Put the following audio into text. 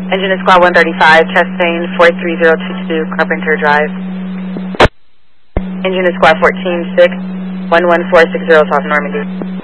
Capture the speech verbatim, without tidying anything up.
Engine is Squad one thirty-five, Chastain four three zero two two, Carpenter Drive. Engine is Squad fourteen six, one one four six zero, South Normandy.